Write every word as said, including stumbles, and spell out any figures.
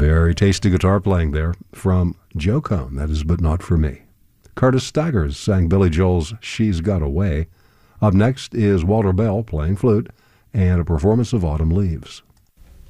Very tasty guitar playing there from Joe Cohn. That is But Not For Me. Curtis Staggers sang Billy Joel's She's Got Away. Up next is Walter Bell playing flute and a performance of Autumn Leaves.